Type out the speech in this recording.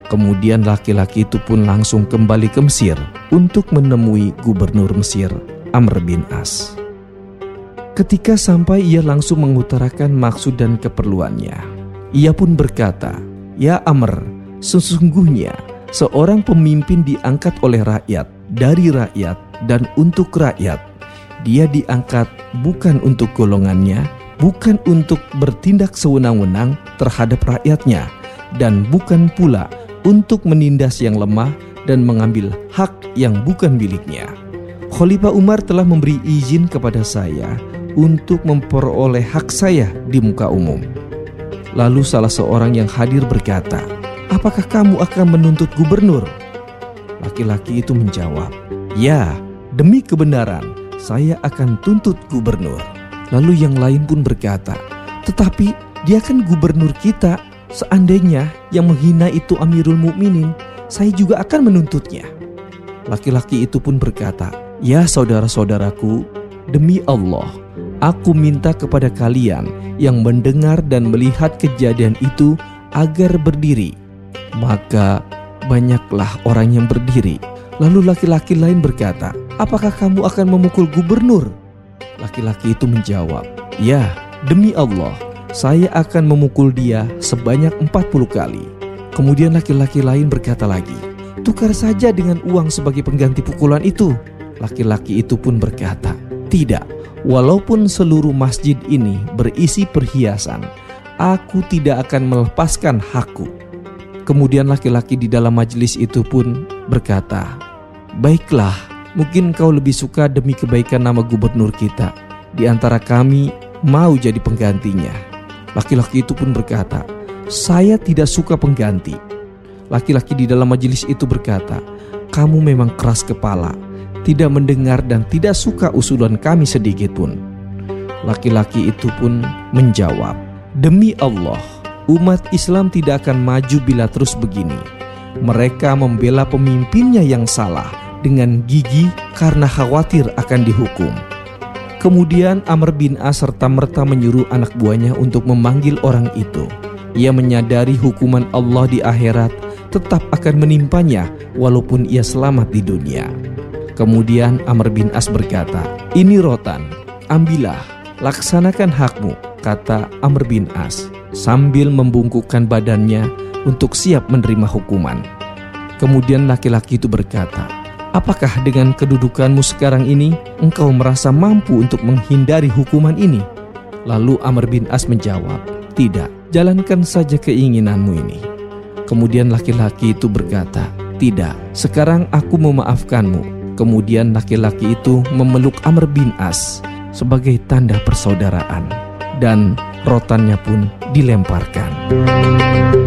Kemudian laki-laki itu pun langsung kembali ke Mesir untuk menemui gubernur Mesir, Amr bin As. Ketika sampai, ia langsung mengutarakan maksud dan keperluannya. Ia pun berkata, "Ya Amr, sesungguhnya seorang pemimpin diangkat oleh rakyat, dari rakyat dan untuk rakyat. Dia diangkat bukan untuk golongannya, bukan untuk bertindak sewenang-wenang terhadap rakyatnya, dan bukan pula untuk menindas yang lemah dan mengambil hak yang bukan miliknya. Khalifah Umar telah memberi izin kepada saya untuk memperoleh hak saya di muka umum." Lalu salah seorang yang hadir berkata, "Apakah kamu akan menuntut gubernur?" Laki-laki itu menjawab, "Ya, demi kebenaran saya akan tuntut gubernur." Lalu yang lain pun berkata, "Tetapi dia kan gubernur kita. Seandainya yang menghina itu Amirul Mukminin, saya juga akan menuntutnya." Laki-laki itu pun berkata, "Ya saudara-saudaraku, demi Allah, aku minta kepada kalian yang mendengar dan melihat kejadian itu agar berdiri." Maka banyaklah orang yang berdiri. Lalu laki-laki lain berkata, "Apakah kamu akan memukul gubernur?" Laki-laki itu menjawab, "Ya, demi Allah, saya akan memukul dia sebanyak 40 kali. Kemudian laki-laki lain berkata lagi, "Tukar saja dengan uang sebagai pengganti pukulan itu." Laki-laki itu pun berkata, "Tidak, walaupun seluruh masjid ini berisi perhiasan, aku tidak akan melepaskan hakku." Kemudian laki-laki di dalam majelis itu pun berkata, "Baiklah, mungkin kau lebih suka demi kebaikan nama gubernur kita. Di antara kami mau jadi penggantinya." Laki-laki itu pun berkata, "Saya tidak suka pengganti." Laki-laki di dalam majelis itu berkata, "Kamu memang keras kepala, tidak mendengar dan tidak suka usulan kami sedikit pun." Laki-laki itu pun menjawab, "Demi Allah, umat Islam tidak akan maju bila terus begini. Mereka membela pemimpinnya yang salah dengan gigih karena khawatir akan dihukum." Kemudian Amr bin As serta-merta menyuruh anak buahnya untuk memanggil orang itu. Ia menyadari hukuman Allah di akhirat tetap akan menimpanya walaupun ia selamat di dunia. Kemudian Amr bin As berkata, "Ini rotan, ambillah, laksanakan hakmu," kata Amr bin As sambil membungkukkan badannya untuk siap menerima hukuman. Kemudian laki-laki itu berkata, "Apakah dengan kedudukanmu sekarang ini engkau merasa mampu untuk menghindari hukuman ini?" Lalu Amr bin As menjawab, "Tidak, jalankan saja keinginanmu ini." Kemudian laki-laki itu berkata, "Tidak, sekarang aku memaafkanmu." Kemudian laki-laki itu memeluk Amr bin As sebagai tanda persaudaraan, dan rotannya pun dilemparkan.